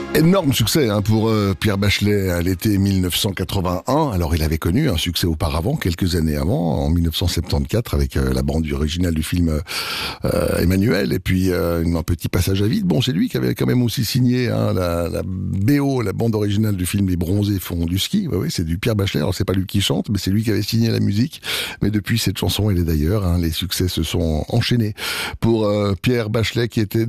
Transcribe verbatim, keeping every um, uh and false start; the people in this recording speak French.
Énorme succès hein, pour euh, Pierre Bachelet à l'été mille neuf cent quatre-vingt-un. Alors il avait connu un succès auparavant, quelques années avant, en mille neuf cent soixante-quatorze, avec euh, la bande originale du film euh, Emmanuel, et puis euh, un petit passage à vide. Bon, c'est lui qui avait quand même aussi signé hein, la, la B O, la bande originale du film Les Bronzés font du ski. Oui, oui, c'est du Pierre Bachelet. Alors c'est pas lui qui chante, mais c'est lui qui avait signé la musique. Mais depuis cette chanson, elle est d'ailleurs. Hein, les succès se sont enchaînés pour euh, Pierre Bachelet, qui était